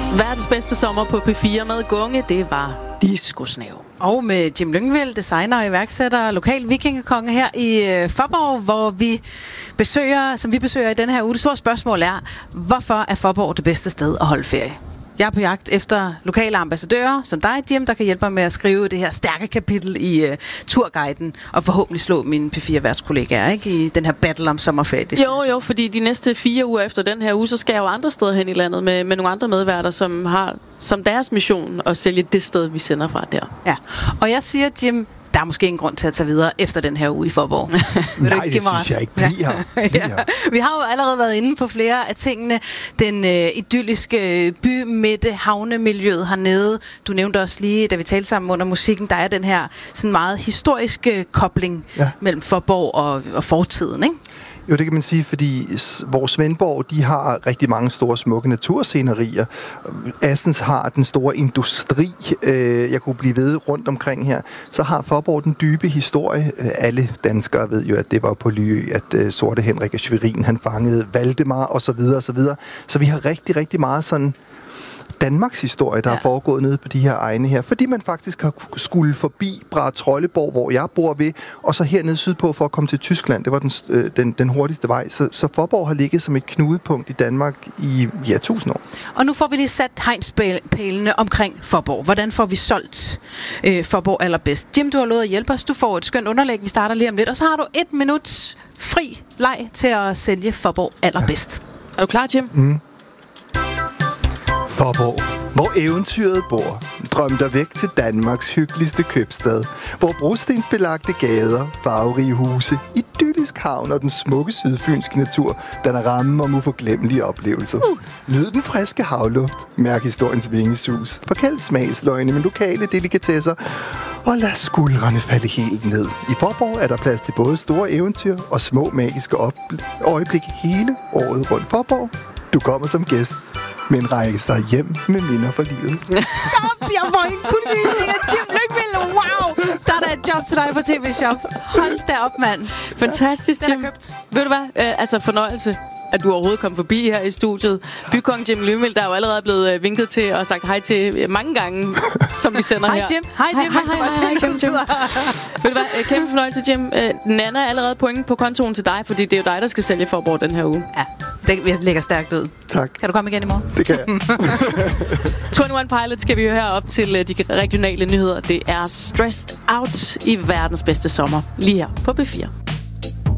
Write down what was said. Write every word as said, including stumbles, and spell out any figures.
Verdens bedste sommer på P fire med Gunge, det var disco-snæv. Og med Jim Lyngvild, designer og iværksætter, lokal vikingekonge her i øh, Faaborg, hvor vi besøger, som vi besøger i denne her uge. Det store spørgsmål er, hvorfor er Faaborg det bedste sted at holde ferie? Jeg er på jagt efter lokale ambassadører, som dig, Jim, der kan hjælpe mig med at skrive det her stærke kapitel i uh, turguiden, og forhåbentlig slå mine P fire-værtskollegaer, ikke? I den her battle om sommerferie. Jo, jo, fordi de næste fire uger efter den her uge, så skal jeg jo andre steder hen i landet med, med nogle andre medværter, som har som deres mission at sælge det sted, vi sender fra der. Ja, og jeg siger, Jim, der er måske ingen grund til at tage videre efter den her uge i Faaborg. Nej, det synes jeg ikke. Bliv her. Bliv her. Ja. Vi har jo allerede været inde på flere af tingene. Den øh, idylliske bymidte, havnemiljøet hernede. Du nævnte også lige, da vi talte sammen under musikken, der er den her sådan meget historiske kobling ja. mellem Faaborg og, og fortiden, ikke? Jo, det kan man sige, fordi vores Svendborg, de har rigtig mange store, smukke naturscenerier. Assens har den store industri, øh, jeg kunne blive ved rundt omkring her. Så har Faaborg den dybe historie. Alle danskere ved jo, at det var på Lyø, at øh, Sorte Henrik af Schwerin, han fangede Valdemar og så videre og så videre. Så vi har rigtig, rigtig meget sådan Danmarks historie, der ja. er foregået nede på de her egne her, fordi man faktisk har skulle forbi Brahetrolleborg, hvor jeg bor ved, og så hernede sydpå for at komme til Tyskland. Det var den, øh, den, den hurtigste vej. Så, så Faaborg har ligget som et knudepunkt i Danmark i ja, tusind år. Og nu får vi lige sat hegnspælene omkring Faaborg. Hvordan får vi solgt øh, Faaborg allerbedst? Jim, du har lovet at hjælpe os. Du får et skønt underlæg. Vi starter lige om lidt, og så har du et minut fri leg til at sælge Faaborg allerbedst. Ja. Er du klar, Jim? Mm. Faaborg, hvor eventyret bor. Drøm dig væk til Danmarks hyggeligste købstad. Hvor brostensbelagte gader, farverige huse, idyllisk havn og den smukke sydfynske natur, der er rammen om uforglemmelige oplevelser. Uh. Nyd den friske havluft, mærk historiens vingesus, forkald smagsløgne med lokale delikatesser, og lad skuldrene falde helt ned. I Faaborg er der plads til både store eventyr og små magiske øjeblikke hele året rundt. Faaborg, du kommer som gæst, men rejser hjem med minder for livet. Stop! Jeg får en kuldegysning af Jim Lyngvild. Wow! Der er da et job til dig på T V-shop. Hold da op, mand. Fantastisk, Jim. Ved du hvad? Øh, altså, fornøjelse, at du overhovedet kom forbi her i studiet. Bykong Jim Lyngvild, der er jo allerede blevet øh, vinket til og sagt hej til øh, mange gange, som vi sender hej, her. Jim. Hej Jim. Hej, hej, hej, hej, hej, Jim. Jim. Ved du hvad? Øh, kæmpe fornøjelse, Jim. Øh, Nana er allerede point på kontoen til dig, fordi det er jo dig, der skal sælge Faaborg den her uge. Ja, det ligger stærkt ud. Tak. Kan du komme igen i morgen? Det kan jeg. enogtyve Pilots skal vi jo her op til uh, de regionale nyheder. Det er Stressed Out i verdens bedste sommer, lige her på P fire.